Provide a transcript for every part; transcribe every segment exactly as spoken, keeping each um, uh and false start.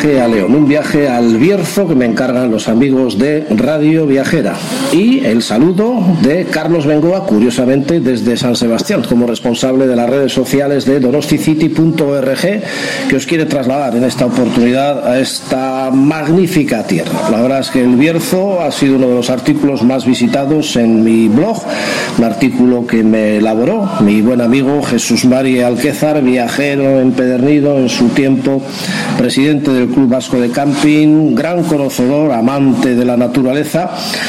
viaje a León, un viaje al Bierzo que me encargan los amigos de Radio Viajera. Y el saludo de Carlos Bengoa, curiosamente desde San Sebastián, como responsable de las redes sociales de donosticity punto org, que os quiere trasladar en esta oportunidad a esta magnífica tierra. La verdad es que el Bierzo ha sido uno de los artículos más visitados en mi blog, un artículo que me elaboró mi buen amigo Jesús Mari Alquézar, viajero empedernido, en su tiempo presidente del Club Vasco de Camping, gran conocedor, amante de la naturaleza.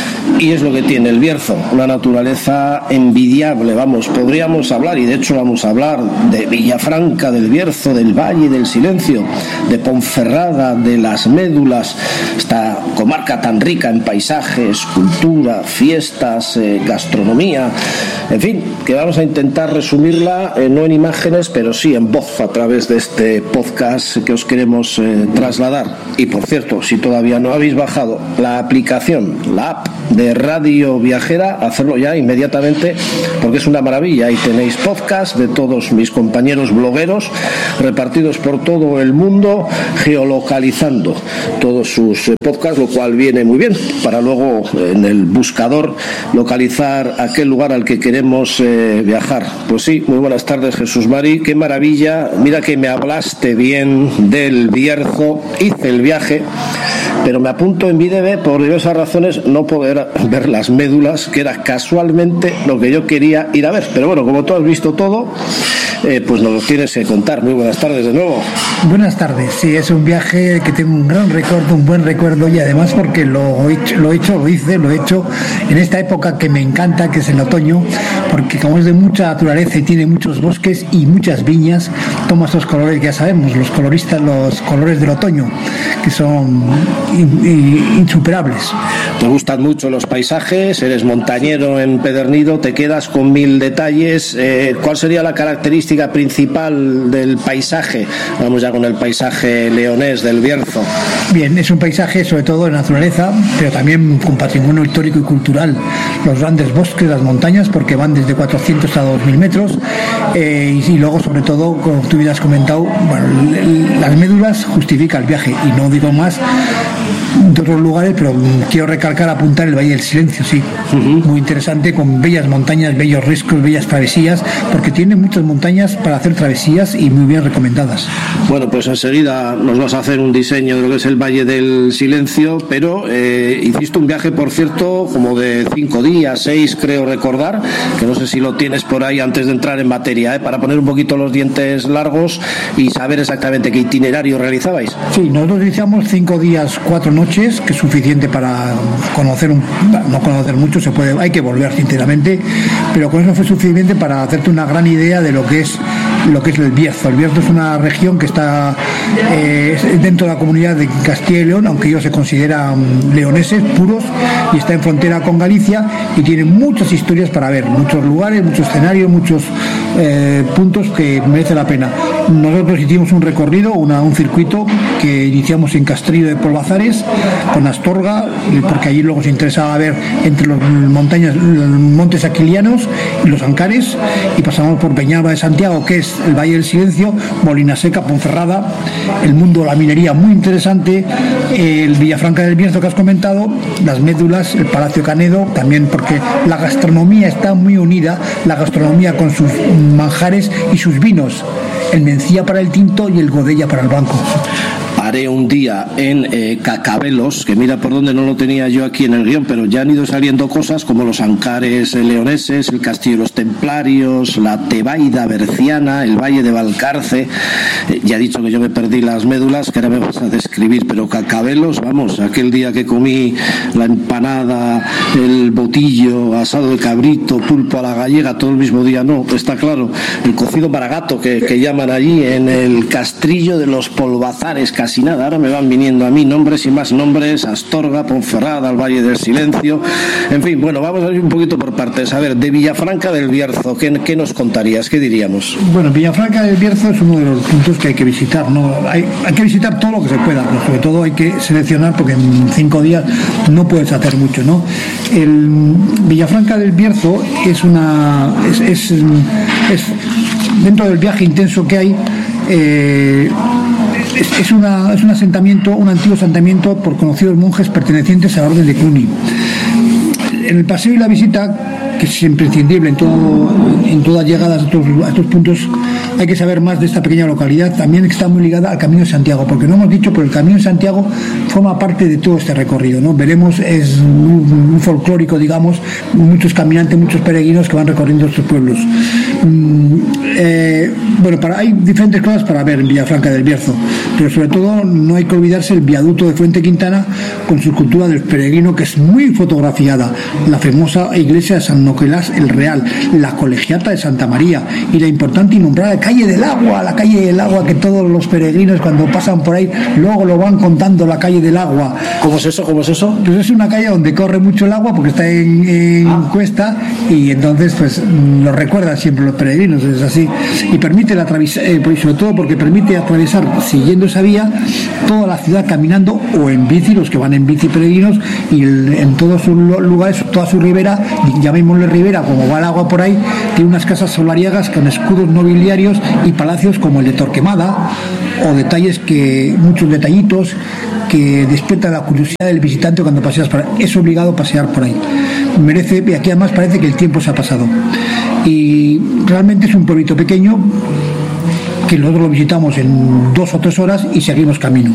Y es lo que tiene el Bierzo, una naturaleza envidiable. Vamos, podríamos hablar, y de hecho vamos a hablar, de Villafranca del Bierzo, del Valle del Silencio, de Ponferrada, de las Médulas, esta comarca tan rica en paisajes, cultura, fiestas, eh, gastronomía, en fin, que vamos a intentar resumirla, eh, no en imágenes, pero sí en voz, a través de este podcast que os queremos eh, trasladar. Y por cierto, si todavía no habéis bajado la aplicación, la app de Radio Viajera, hacerlo ya inmediatamente, porque es una maravilla. Ahí tenéis podcast de todos mis compañeros blogueros repartidos por todo el mundo, geolocalizando todos sus podcasts, lo cual viene muy bien para luego en el buscador localizar aquel lugar al que queremos eh, viajar. Pues sí, muy buenas tardes, Jesús Mari, qué maravilla. Mira que me hablaste bien del Bierzo, hice el viaje, pero me apunto en Videbe por diversas razones no poder ver las Médulas, que era casualmente lo que yo quería ir a ver. Pero bueno, como tú has visto todo, eh, pues nos lo tienes que contar. Muy buenas tardes de nuevo. Buenas tardes, sí, es un viaje que tengo un gran recuerdo, un buen recuerdo, y además porque lo he hecho, lo he hecho, lo hice, lo he hecho en esta época que me encanta, que es el otoño, porque como es de mucha naturaleza y tiene muchos bosques y muchas viñas, toma estos colores que ya sabemos, los coloristas, los colores del otoño, que son in, in, insuperables. Te gustan mucho los paisajes, eres montañero empedernido, te quedas con mil detalles. Eh, ¿Cuál sería la característica principal del paisaje? Vamos ya con el paisaje leonés del Bierzo. Bien, es un paisaje sobre todo de naturaleza, pero también con patrimonio histórico y cultural. Los grandes bosques, las montañas, porque van desde cuatrocientos a dos mil metros, eh, y, y luego sobre todo, como tú hubieras comentado, bueno, las Médulas justifica el viaje, y no digo más de otros lugares, pero quiero recalcar, apuntar el Valle del Silencio, sí, uh-huh. Muy interesante, con bellas montañas, bellos riscos, bellas travesías, porque tiene muchas montañas para hacer travesías y muy bien recomendadas. Bueno, pues enseguida nos vas a hacer un diseño de lo que es el Valle del Silencio, pero eh, hiciste un viaje, por cierto, como de cinco días, seis creo recordar, que no sé si lo tienes por ahí antes de entrar en materia, ¿eh? Para poner un poquito los dientes largos y saber exactamente qué itinerario realizabais. Sí, nosotros iniciamos cinco días, cuatro noches, que es suficiente para conocer un, no conocer mucho, se puede, hay que volver sinceramente, pero con eso fue suficiente para hacerte una gran idea de lo que es lo que es el Bierzo. El Bierzo es una región que está eh, dentro de la comunidad de Castilla y León, aunque ellos se consideran leoneses puros, y está en frontera con Galicia, y tiene muchas historias para ver, muchos lugares, muchos escenarios, muchos eh, puntos que merece la pena. Nosotros hicimos un recorrido, una, un circuito que iniciamos en Castrillo de Polvazares, con Astorga, porque allí luego se interesaba ver entre los montañas, los montes aquilianos y los Ancares, y pasamos por Peñalba de Santiago, que es el Valle del Silencio, Molina Seca, Ponferrada, el mundo de la minería muy interesante, el Villafranca del Bierzo que has comentado, las Médulas, el Palacio Canedo, también porque la gastronomía está muy unida, la gastronomía con sus manjares y sus vinos, el Mencía para el tinto y el Godella para el blanco. Haré un día en eh, Cacabelos, que mira por dónde no lo tenía yo aquí en el guión, pero ya han ido saliendo cosas como los Ancares eh, leoneses, el Castillo de los Templarios, la Tebaida berciana, el Valle de Valcarce. Eh, ya he dicho que yo me perdí las Médulas, que ahora me vas a describir, pero Cacabelos, vamos, aquel día que comí la empanada, el botillo, asado de cabrito, pulpo a la gallega, todo el mismo día, no, está claro, el cocido maragato que, que llaman allí en el Castrillo de los Polvazares, casi nada, ahora me van viniendo a mí nombres y más nombres, Astorga, Ponferrada, el Valle del Silencio, en fin, bueno, vamos a ir un poquito por partes. A ver, de Villafranca del Bierzo, ¿qué, qué nos contarías? ¿Qué diríamos? Bueno, Villafranca del Bierzo es uno de los puntos que hay que visitar, ¿no? Hay, hay que visitar todo lo que se pueda, pero sobre todo hay que seleccionar, porque en cinco días no puedes hacer mucho, ¿no? El Villafranca del Bierzo es una es, es, es dentro del viaje intenso que hay, eh, es, es, una, es un asentamiento, un antiguo asentamiento por conocidos monjes pertenecientes a la orden de Cluny. En el paseo y la visita, que es imprescindible en, todo, en todas llegadas a estos, a estos puntos, hay que saber más de esta pequeña localidad. También está muy ligada al Camino de Santiago, porque no hemos dicho, pero el Camino de Santiago forma parte de todo este recorrido, ¿no? Veremos, es muy, muy folclórico, digamos, muchos caminantes, muchos peregrinos que van recorriendo estos pueblos. Mm, eh, bueno, para, hay diferentes cosas para ver en Villafranca del Bierzo, pero sobre todo no hay que olvidarse el viaducto de Fuente Quintana con su cultura del peregrino, que es muy fotografiada, la famosa iglesia de San Nicolás el Real, la colegiata de Santa María y la importante y nombrada calle del agua, la calle del agua que todos los peregrinos cuando pasan por ahí luego lo van contando, la calle del agua. ¿Cómo es eso? ¿Cómo es eso? Pues es una calle donde corre mucho el agua porque está en, en ah. cuesta, y entonces pues lo recuerdan siempre los peregrinos, es así, y permite la atravesar, eh, sobre todo porque permite atravesar siguiendo esa vía toda la ciudad caminando o en bici, los que van en bici peregrinos, y el, en todos sus lugares, toda su ribera, llamémosle ribera, como va el agua por ahí, tiene unas casas solariegas con escudos nobiliarios y palacios como el de Torquemada, o detalles que, muchos detallitos que despiertan la curiosidad del visitante cuando paseas por ahí. Es obligado pasear por ahí. Merece, y aquí además parece que el tiempo se ha pasado. Y realmente es un pueblito pequeño que nosotros lo visitamos en dos o tres horas y seguimos camino.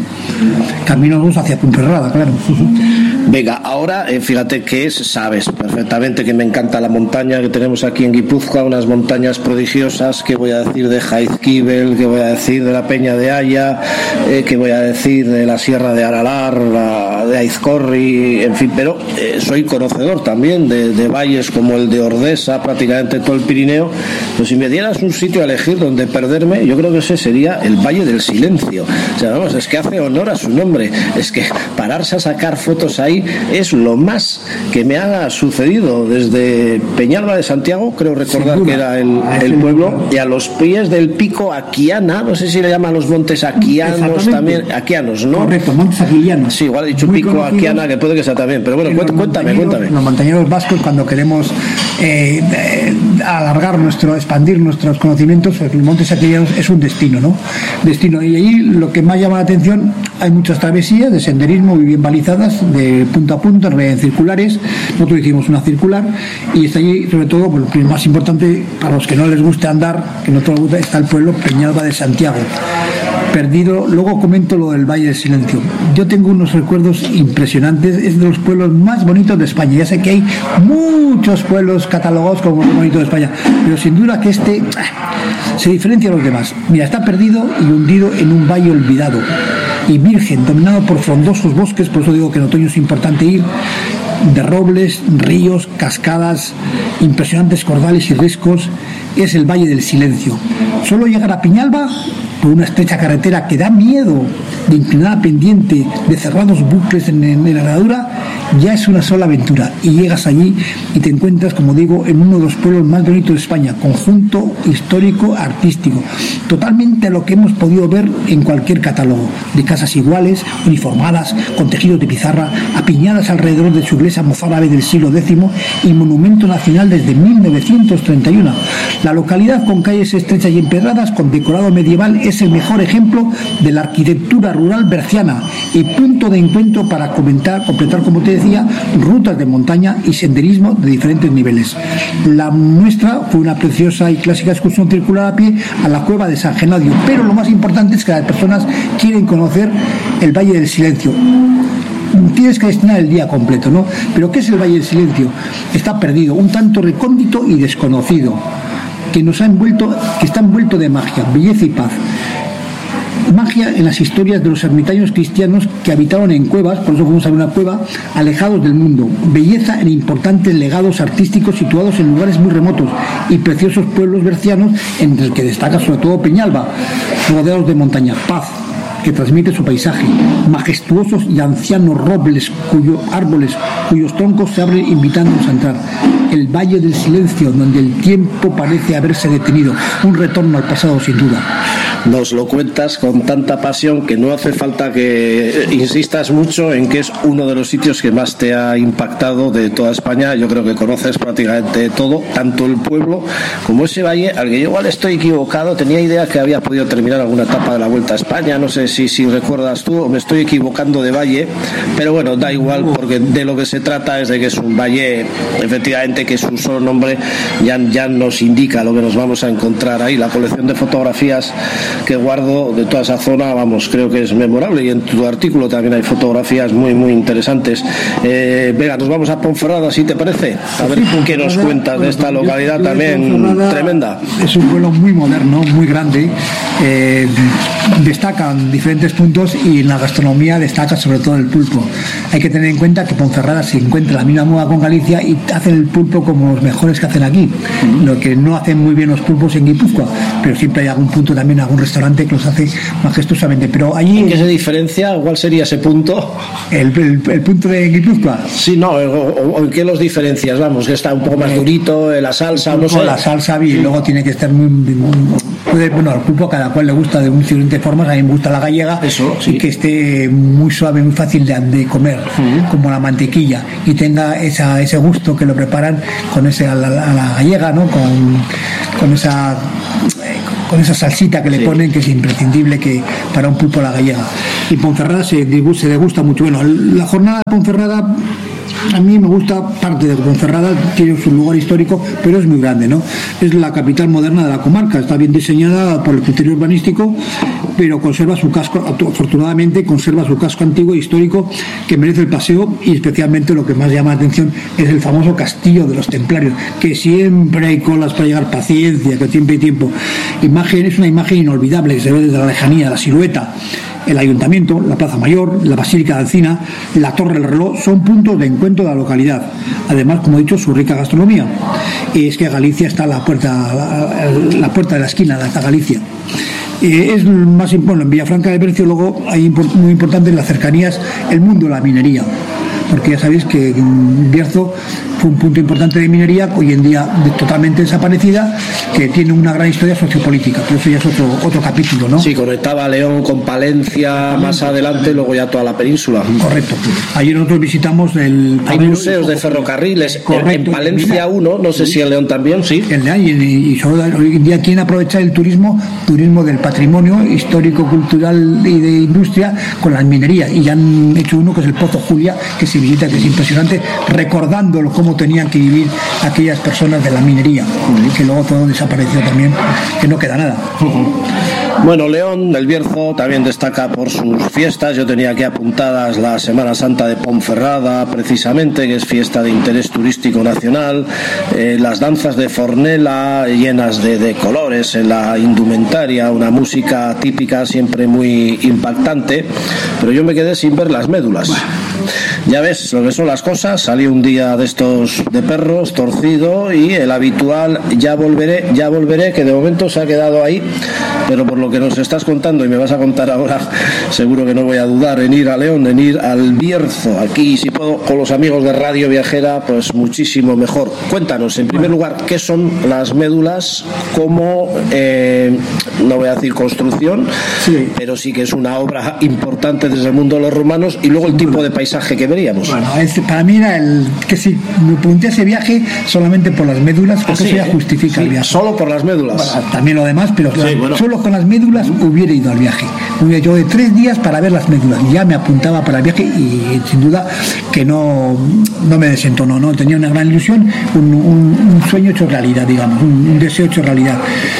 Camino hacia Ponferrada, claro. Venga, ahora eh, fíjate que es, sabes perfectamente que me encanta la montaña que tenemos aquí en Guipúzcoa, unas montañas prodigiosas, que voy a decir de Jaizkibel, que voy a decir de la Peña de Haya, eh, que voy a decir de la Sierra de Aralar, la de Aizcorri, en fin, pero eh, soy conocedor también de, de valles como el de Ordesa, prácticamente todo el Pirineo. Pues si me dieras un sitio a elegir donde perderme, yo creo que ese sería el Valle del Silencio. O sea, vamos, es que hace honor a su nombre, es que pararse a sacar fotos ahí es lo más que me ha sucedido desde Peñalba de Santiago, creo recordar que era el, el pueblo, y a los pies del pico Aquiana, no sé si le llaman los montes Aquianos también, Aquianos, ¿no? Correcto, montes Aquianos. Sí, igual he dicho muy pico Aquiana, que puede que sea también, pero bueno, cuéntame, cuéntame, cuéntame. Los montañeros vascos, cuando queremos eh, eh, alargar nuestro, expandir nuestros conocimientos, pues los montes Aquianos es un destino, ¿no? Destino, y ahí lo que más llama la atención, hay muchas travesías de senderismo muy bien balizadas, de punto a punto, en circulares. Nosotros hicimos una circular y está allí, sobre todo, bueno, lo más importante para los que no les guste andar, que no todos les gusta, está el pueblo Peñalba de Santiago, perdido. Luego comento lo del Valle del Silencio. Yo tengo unos recuerdos impresionantes, es de los pueblos más bonitos de España. Ya sé que hay muchos pueblos catalogados como los bonitos de España, pero sin duda que este ah, se diferencia de los demás. Mira, está perdido y hundido en un valle olvidado y virgen, dominado por frondosos bosques, por eso digo que en otoño es importante ir, de robles, ríos, cascadas, impresionantes cordales y riscos. Es el Valle del Silencio. Solo llegar a Peñalba por una estrecha carretera que da miedo, de inclinada pendiente, de cerrados bucles en, en, en la herradura, ya es una sola aventura. Y llegas allí y te encuentras, como digo, en uno de los pueblos más bonitos de España, conjunto histórico artístico, totalmente a lo que hemos podido ver en cualquier catálogo, de casas iguales, uniformadas, con tejidos de pizarra, apiñadas alrededor de su iglesia mozárabe del siglo décimo y monumento nacional desde mil novecientos treinta y uno. La localidad, con calles estrechas y empedradas, con decorado medieval, es el mejor ejemplo de la arquitectura rural berciana y punto de encuentro para comentar, completar, como te decía, rutas de montaña y senderismo de diferentes niveles. La nuestra fue una preciosa y clásica excursión circular a pie a la cueva de San Genadio, pero lo más importante es que las personas quieren conocer el Valle del Silencio. Tienes que destinar el día completo, ¿no? Pero ¿qué es el Valle del Silencio? Está perdido, un tanto recóndito y desconocido, que nos ha envuelto, que está envuelto de magia, belleza y paz. Magia en las historias de los ermitaños cristianos que habitaron en cuevas, por eso fuimos a una cueva, alejados del mundo. Belleza en importantes legados artísticos situados en lugares muy remotos y preciosos pueblos bercianos, entre el que destaca sobre todo Peñalba, rodeados de montaña. Paz, que transmite su paisaje, majestuosos y ancianos robles, cuyos árboles, cuyos troncos se abren invitándonos a entrar. El Valle del Silencio, donde el tiempo parece haberse detenido, un retorno al pasado sin duda. nos lo cuentas con tanta pasión que no hace falta que insistas mucho en que es uno de los sitios que más te ha impactado de toda España. Yo creo que conoces prácticamente todo, tanto el pueblo como ese valle, al que yo igual estoy equivocado, tenía idea que había podido terminar alguna etapa de la Vuelta a España, no sé si, si recuerdas tú o me estoy equivocando de valle, pero bueno, da igual, porque de lo que se trata es de que es un valle, efectivamente, que su solo nombre ya, ya nos indica lo que nos vamos a encontrar ahí. La colección de fotografías que guardo de toda esa zona, vamos, creo que es memorable, y en tu artículo también hay fotografías muy muy interesantes. eh, venga, nos vamos a Ponferrada, si te parece, a ver sí, qué nos cuentas de esta localidad yo, yo también tremenda. Es un pueblo muy moderno, muy grande, eh, destacan diferentes puntos, y en la gastronomía destaca sobre todo el pulpo. Hay que tener en cuenta que Ponferrada se encuentra la misma moda con Galicia y hacen el pulpo como los mejores que hacen aquí, uh-huh. Lo que no hacen muy bien los pulpos en Guipúzcoa, pero siempre hay algún punto también, algún restaurante que los hace majestuosamente. Pero allí, ¿en qué se diferencia? ¿Cuál sería ese punto? El, el, el punto de Guipúzcoa. Sí, no, o, o, ¿en qué los diferencias? Vamos, que está un poco más durito, la salsa, no sé. La salsa, y luego tiene que estar muy, muy puede, bueno, al pulpo cada cual le gusta de diferentes formas. A mí me gusta la gallega. Eso, sí. Y que esté muy suave, muy fácil de, de comer, uh-huh. Como la mantequilla, y tenga esa, ese gusto que lo preparan con ese a la, a la gallega, ¿no? Con, con esa con esa salsita que le sí. ponen, que es imprescindible que para un pulpo a la gallega. Y Ponferrada se, se degusta mucho. Bueno, la jornada de Ponferrada, a mí me gusta parte de Ponferrada, tiene su lugar histórico, pero es muy grande, ¿no? Es la capital moderna de la comarca, está bien diseñada por el criterio urbanístico, pero conserva su casco, afortunadamente conserva su casco antiguo e histórico, que merece el paseo, y especialmente lo que más llama la atención es el famoso castillo de los templarios, que siempre hay colas para llegar, paciencia, que siempre hay tiempo. Imagen, es una imagen inolvidable que se ve desde la lejanía, la silueta. El ayuntamiento, la Plaza Mayor, la Basílica de Alcina, la Torre del Reloj son puntos de encuentro de la localidad. Además, como he dicho, su rica gastronomía. Y es que Galicia está a la puerta, la, la puerta de la esquina, está Galicia. Eh, es más bueno, en Villafranca de Bercio, luego hay import, muy importante en las cercanías el mundo de la minería, porque ya sabéis que Bierzo fue un punto importante de minería, hoy en día totalmente desaparecida, que tiene una gran historia sociopolítica, pero eso ya es otro, otro capítulo, ¿no? Sí, conectaba León con Palencia más adelante, luego ya toda la península. Correcto. Ayer nosotros visitamos el... Hay museos de ferrocarriles. Correcto. En Palencia uno, no sé si en León también, sí. En León, y, y sobre, hoy en día quieren aprovechar el turismo, turismo del patrimonio histórico, cultural y de industria con las minerías, y ya han hecho uno que es el Pozo Julia, que se visita, que es impresionante, recordándolo cómo tenían que vivir aquellas personas de la minería, uh-huh. Que luego todo desapareció también, que no queda nada. Uh-huh. Bueno, León, el Bierzo, también destaca por sus fiestas. Yo tenía aquí apuntadas la Semana Santa de Ponferrada, precisamente, que es fiesta de interés turístico nacional, eh, las danzas de Fornela llenas de, de colores en la indumentaria, una música típica siempre muy impactante, pero yo me quedé sin ver las médulas. Bueno. Ya ves lo que son las cosas. Salí un día de estos de perros torcido, y el habitual ya volveré, ya volveré, que de momento se ha quedado ahí, pero por lo que nos estás contando y me vas a contar ahora, seguro que no voy a dudar en ir a León, en ir al Bierzo. Aquí, si puedo, con los amigos de Radio Viajera, pues muchísimo mejor. Cuéntanos, en primer lugar, qué son las médulas, cómo, eh, no voy a decir construcción, sí. pero sí que es una obra importante desde el mundo de los romanos, y luego el tipo de paisaje que veríamos. Bueno, es, para mí era el que si me pregunté ese viaje solamente por las médulas, porque ah, sí, eso ya justifica sí, el viaje. Solo por las médulas. Bueno, también lo demás, pero sí, bueno. Solo con las médulas hubiera ido al viaje. Hubiera yo de tres días para ver las médulas. Ya me apuntaba para el viaje, y sin duda que no, no me desentonó, ¿no? Tenía una gran ilusión, un, un, un sueño hecho realidad, digamos, un, un deseo hecho realidad.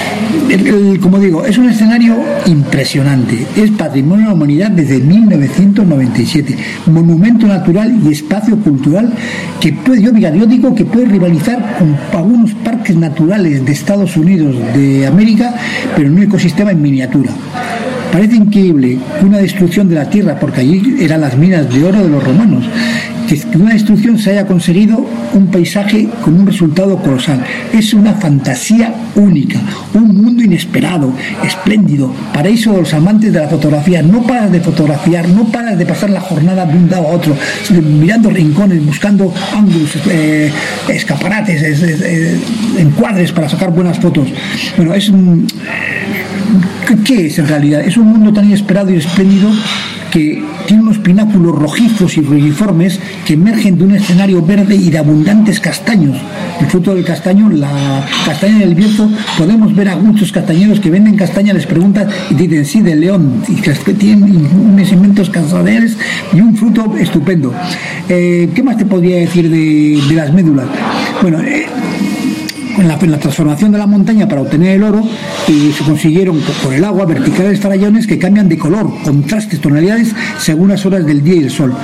El, el, como digo, es un escenario impresionante. Es patrimonio de la humanidad desde mil novecientos noventa y siete. Monumento natural y espacio cultural que puede, yo, yo digo que puede rivalizar con algunos parques naturales de Estados Unidos, de América, pero en un ecosistema en miniatura. Parece increíble que una destrucción de la tierra, porque allí eran las minas de oro de los romanos, que una destrucción se haya conseguido un paisaje con un resultado colosal. Es una fantasía única, un mundo inesperado, espléndido, paraíso de los amantes de la fotografía. No paras de fotografiar, no paras de pasar la jornada de un lado a otro, mirando rincones, buscando ángulos, eh, escaparates, es, es, es, encuadres para sacar buenas fotos. Bueno, es un... ¿qué es en realidad? Es un mundo tan inesperado y espléndido que tiene unos pináculos rojizos y ruidiformes que emergen de un escenario verde y de abundantes castaños. El fruto del castaño, la castaña del Bierzo, podemos ver a muchos castañeros que venden castaña, les preguntan y dicen sí, del León, y que tienen unos inmensos castañales y un fruto estupendo. Eh, ¿Qué más te podría decir de, de las médulas? Bueno, eh, En la, en la transformación de la montaña para obtener el oro, y se consiguieron por el agua verticales farallones que cambian de color, contrastes, tonalidades según las horas del día y el sol.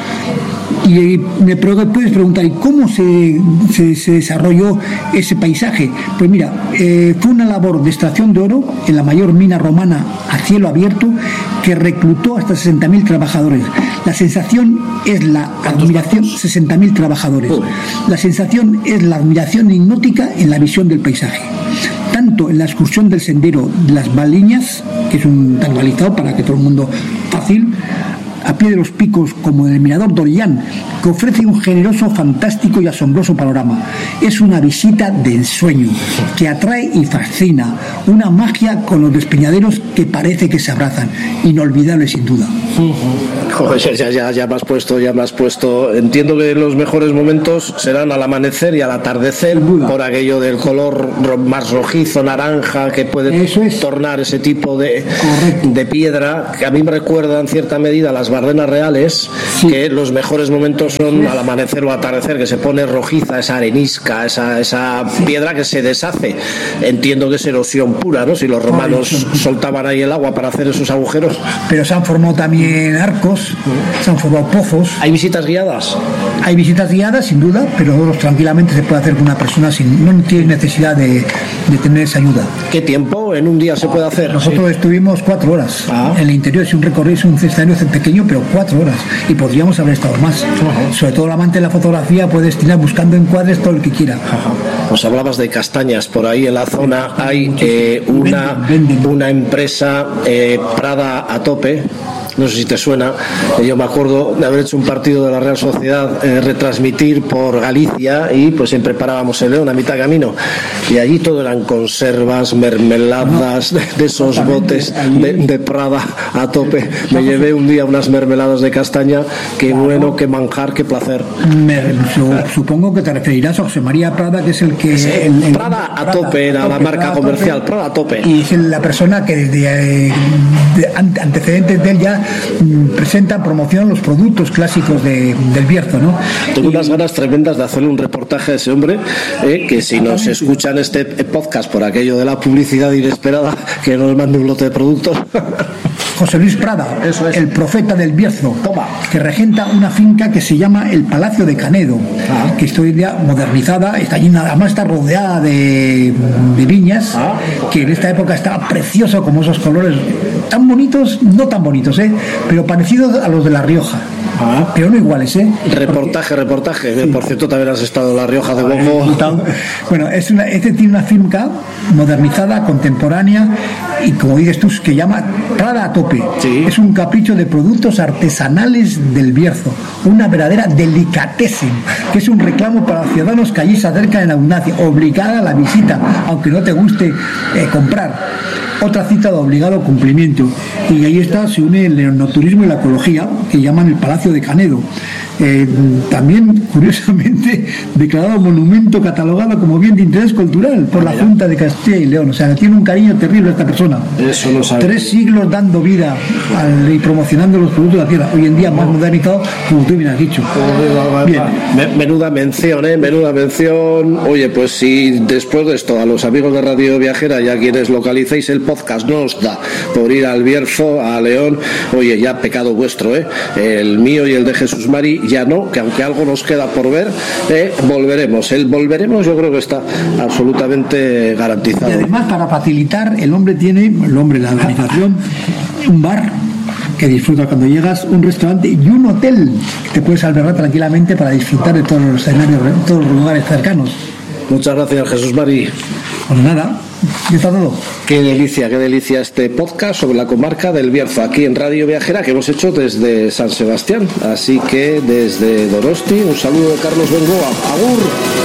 Y me puedes preguntar, ¿y cómo se, se, se desarrolló ese paisaje? Pues mira, eh, fue una labor de extracción de oro en la mayor mina romana a cielo abierto que reclutó hasta sesenta mil trabajadores. La sensación es la admiración, sesenta mil trabajadores. La sensación es la admiración hipnótica en la visión del paisaje. Tanto en la excursión del sendero de las Baliñas, que es un tan balizado para que todo el mundo fácil, a pie de los picos, como en el mirador Dorián, que ofrece un generoso, fantástico y asombroso panorama. Es una visita de ensueño que atrae y fascina, una magia con los despeñaderos que parece que se abrazan, inolvidable sin duda. Joder, ya, ya, ya me has puesto, ya me has puesto. Entiendo que los mejores momentos serán al amanecer y al atardecer, por aquello del color más rojizo, naranja, que puede es. tornar ese tipo de, de piedra, que a mí me recuerda en cierta medida a las Bardenas Reales, sí. Que los mejores momentos son al amanecer o atardecer, que se pone rojiza esa arenisca, esa, esa sí. piedra que se deshace. Entiendo que es erosión pura, ¿no? Si los romanos Ay, soltaban ahí el agua para hacer esos agujeros. Pero se han formado también arcos, se han formado pozos. ¿Hay visitas guiadas? Hay visitas guiadas, sin duda, pero tranquilamente se puede hacer con una persona sin, no tiene necesidad de, de tener esa ayuda. ¿Qué tiempo en un día se puede hacer? Nosotros sí. estuvimos cuatro horas. Ah. En el interior es un recorrido, es un escenario pequeño, pero cuatro horas. Y podríamos haber estado más. Uh-huh. Sobre todo el amante de la fotografía puede destinar buscando encuadres todo el que quiera. Uh-huh. Pues hablabas de castañas. Por ahí en la zona hay eh, una, venden, venden. una empresa eh, Prada a tope. No sé si te suena. Yo me acuerdo de haber hecho un partido de la Real Sociedad, eh, retransmitir por Galicia, y pues siempre parábamos en León a mitad de camino, y allí todo eran conservas, mermeladas, de, de esos botes de, de Prada a tope. Me llevé un día unas mermeladas de castaña. Qué bueno, qué manjar, qué placer. Me, supongo que te referirás a José María Prada, que es el que sí, el, el, Prada a tope Prada, era a tope, la marca Prada comercial, Prada a tope, y es la persona que desde eh, de antecedentes de él ya presenta, promociona los productos clásicos de, del Bierzo, ¿no? Tengo y, unas ganas tremendas de hacerle un reportaje a ese hombre, eh, que si nos escuchan este podcast por aquello de la publicidad inesperada, que nos mande un lote de productos. José Luis Prada, Eso es. el profeta del Bierzo, Toma. que regenta una finca que se llama el Palacio de Canedo, ah. que está hoy día modernizada, está allí, además está rodeada de, de viñas, ah. que en esta época estaba precioso, como esos colores tan bonitos, no tan bonitos, ¿eh? pero parecidos a los de La Rioja. Ah. Pero no iguales, ¿eh? Reportaje, Porque, reportaje. Sí. Por cierto, también has estado en La Rioja de Bongo. Bueno, es una, este tiene una finca modernizada, contemporánea, y como dices tú, que llama Prada a tope. Sí. Es un capricho de productos artesanales del Bierzo, una verdadera delicatessen, que es un reclamo para los ciudadanos que allí se acercan en abundancia, obligada a la visita, aunque no te guste eh, comprar. Otra cita de obligado cumplimiento, y ahí está, se une el neoturismo y la ecología, que llaman el Palacio de Canedo. Eh, también, curiosamente, declarado monumento catalogado como bien de interés cultural por la Junta de Castilla y León. O sea, tiene un cariño terrible a esta persona. Eso lo sabe. Tres siglos dando vida al, y promocionando los productos de la tierra. Hoy en día más modernizado, como tú bien has dicho. Bien. Menuda mención, ¿eh? Menuda mención. Oye, pues si después de esto a los amigos de Radio Viajera y a quienes localicéis el podcast no os da por ir al Bierzo, a León, oye, ya pecado vuestro, ¿eh? El mío y el de Jesús Mari ya no, que aunque algo nos queda por ver, eh, volveremos. El volveremos yo creo que está absolutamente garantizado. Y además, para facilitar, el hombre tiene, el hombre, la organización, un bar que disfruta cuando llegas, un restaurante y un hotel que te puedes albergar tranquilamente para disfrutar de todos los escenarios, todos los lugares cercanos. Muchas gracias, Jesús Mari. Pues nada, ya está todo. Qué delicia, qué delicia este podcast sobre la comarca del Bierzo, aquí en Radio Viajera, que hemos hecho desde San Sebastián. Así que desde Donosti, un saludo de Carlos Bengoa. ¡Agur!